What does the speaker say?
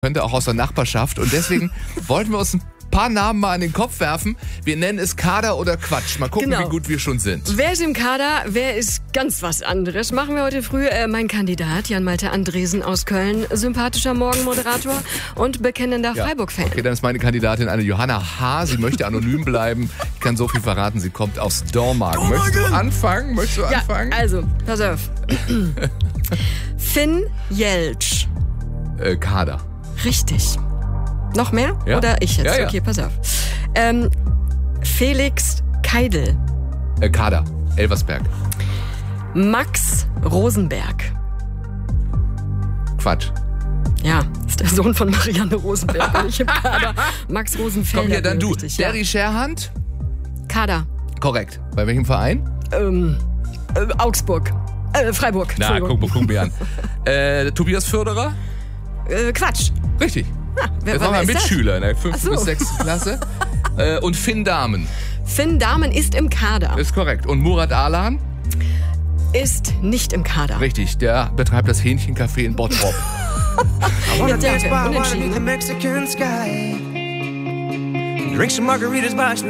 könnte auch aus der Nachbarschaft. Und deswegen wollten wir uns ein paar Namen mal an den Kopf werfen. Wir nennen es Kader oder Quatsch. Mal gucken, wie gut wir schon sind. Wer ist im Kader, wer ist ganz was anderes? Machen wir heute früh. Mein Kandidat, Jan-Malte Andresen aus Köln, sympathischer Morgenmoderator und bekennender Freiburg-Fan. Okay, dann ist meine Kandidatin eine Johanna H. Sie möchte anonym bleiben. Ich kann so viel verraten, sie kommt aus Dormagen. Möchtest du anfangen? Ja, also, pass auf. Finn Jeltsch. Kader. Richtig. Noch mehr? Ja. Oder ich jetzt? Ja. Okay, pass auf. Felix Keidel. Kader. Elversberg. Max Rosenberg. Quatsch. Ja, ist der Sohn von Marianne Rosenberg, bin ich im Kader. Max Rosenfelder. Komm hier, dann du. Richtig, Derry Scherhand? Kader. Korrekt. Bei welchem Verein? Augsburg. Freiburg. Na, guck mir an. Tobias Förderer? Quatsch. Richtig. Wer Das war mein ist das? Mitschüler in der 5. Ach so. bis 6. Klasse. Und Finn Dahmen. Finn Dahmen ist im Kader. Ist korrekt. Und Murat Alan? Ist nicht im Kader. Richtig, der betreibt das Hähnchencafé in Bottrop. Jetzt sind wir unentschieden. Mexican sky. Drink some margaritas by